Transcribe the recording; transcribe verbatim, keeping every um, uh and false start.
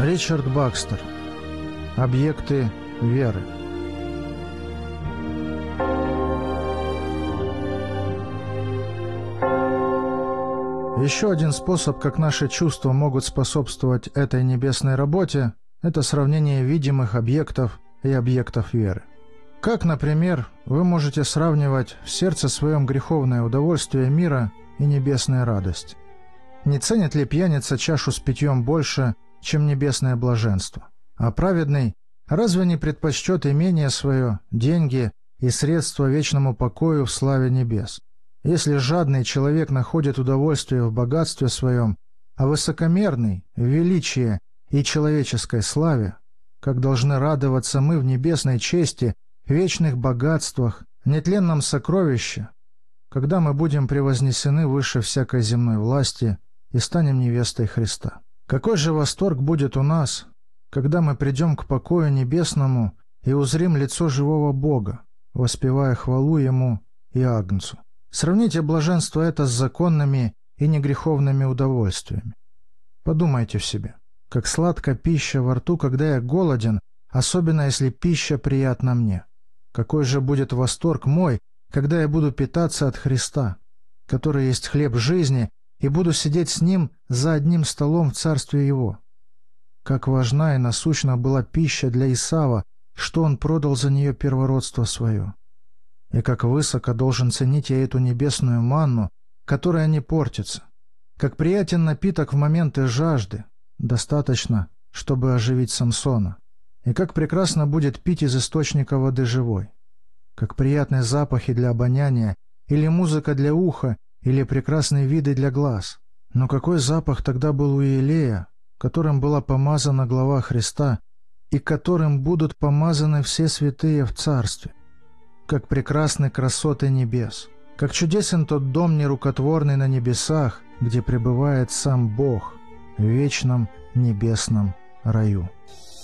Ричард Бакстер. Объекты веры. Еще один способ, как наши чувства могут способствовать этой небесной работе, это сравнение видимых объектов и объектов веры. Как, например, вы можете сравнивать в сердце своем греховное удовольствие мира и небесная радость? Не ценит ли пьяница чашу с питьем больше, чем небесное блаженство? А праведный разве не предпочтет имение свое, деньги и средства вечному покою в славе небес? Если жадный человек находит удовольствие в богатстве своем, а высокомерный — в величии и человеческой славе, как должны радоваться мы в небесной чести, вечных богатствах, нетленном сокровище, когда мы будем превознесены выше всякой земной власти и станем невестой Христа. Какой же восторг будет у нас, когда мы придем к покою небесному и узрим лицо живого Бога, воспевая хвалу Ему и Агнцу. Сравните блаженство это с законными и негреховными удовольствиями. Подумайте в себе, как сладка пища во рту, когда я голоден, особенно если пища приятна мне. Какой же будет восторг мой, когда я буду питаться от Христа, который есть хлеб жизни, и буду сидеть с Ним за одним столом в Царстве Его. Как важна и насущна была пища для Исава, что он продал за нее первородство свое. И как высоко должен ценить я эту небесную манну, которая не портится. Как приятен напиток в моменты жажды, достаточно, чтобы оживить Самсона. И как прекрасно будет пить из источника воды живой. Как приятны запахи для обоняния, или музыка для уха, или прекрасные виды для глаз. Но какой запах тогда был у Иелея, которым была помазана глава Христа, и которым будут помазаны все святые в Царстве. Как прекрасны красоты небес, как чудесен тот дом нерукотворный на небесах, где пребывает сам Бог в вечном небесном раю.